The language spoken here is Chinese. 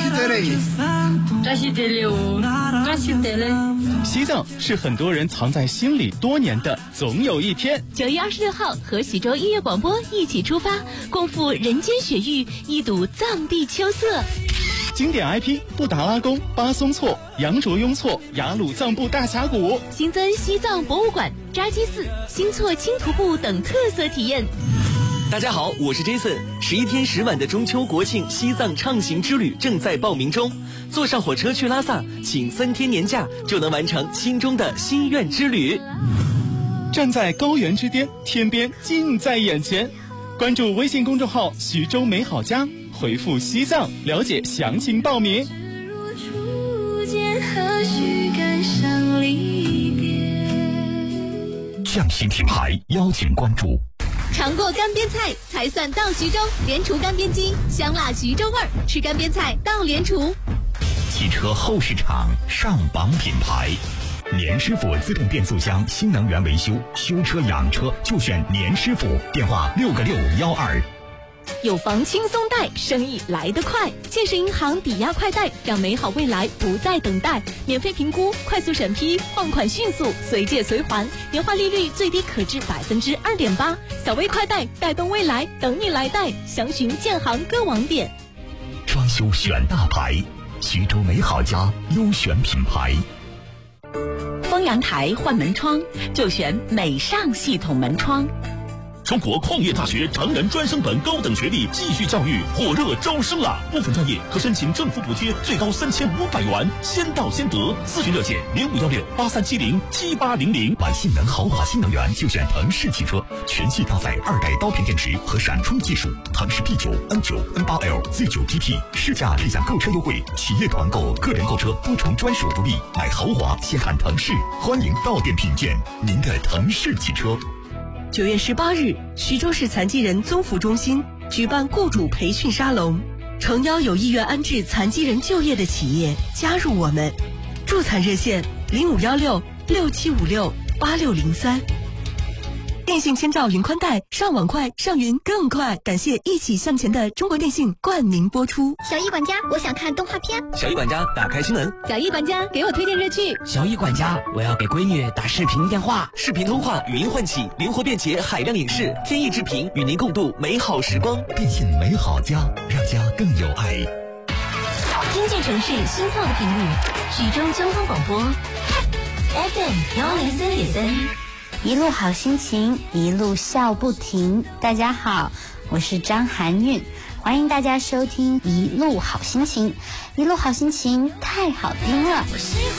西藏是很多人藏在心里多年的总有一天。 9月26号和徐州音乐广播一起出发，共赴人间雪域，一睹藏地秋色。 经典 IP 布达拉宫、巴松措、羊卓雍措、雅鲁藏布大峡谷， 新增西藏博物馆、扎基寺、新措轻徒步等特色体验。 大家好，我是 Jason。11天10晚的中秋国庆西藏畅行之旅正在报名中，坐上火车去拉萨，请3天年假就能完成心中的心愿之旅。 站在高原之巅，天边近在眼前。关注微信公众号徐州美好家，回复西藏了解详情报名。 匠心品牌邀请关注。 尝过干煸菜才算到徐州，莲厨干煸鸡，香辣徐州味儿，吃干煸菜到莲厨。 汽车后市场上榜品牌，年师傅自动变速箱新能源维修，修车养车就选年师傅，电话6个612。 有房轻松贷，生意来得快。建设银行抵押快贷，让美好未来不再等待。免费评估，快速审批，放款迅速，随借随还，年化利率最低可至2.8%。小微快贷，带动未来，等你来贷。详询建行各网点。 装修选大牌，徐州美好家优选品牌。 封阳台换门窗就选美尚系统门窗。 中国矿业大学成人专升本高等学历继续教育火热招生了，部分专业可申请政府补贴，最高3500元，先到先得。咨询热线051683707800。 买性能豪华新能源就选腾势汽车，全系搭载2代刀片电池和闪充技术，腾势 P9、N9、N8L、Z9 TT，试驾立享购车优惠，企业团购、个人购车多重专属福利。买豪华先看腾势，欢迎到店品鉴您的腾势汽车。 9月18日，徐州市残疾人综扶中心举办雇主培训沙龙，诚邀有意愿安置残疾人就业的企业加入我们。助残热线051667568603。电信千兆云宽带，上网快，上云更快。感谢一起向前的中国电信冠名播出。 小易管家，我想看动画片。 小易管家，打开新闻。 小易管家，给我推荐热剧。 小易管家，我要给闺女打视频电话。 视频通话，语音唤起，灵活便捷，海量影视，天意之频，与您共度美好时光。 电信美好家，让家更有爱。 听见城市心跳的频率，徐州交通广播 FM103.3。 一路好心情，一路笑不停。大家好，我是张含韵，欢迎大家收听一路好心情。一路好心情太好听了。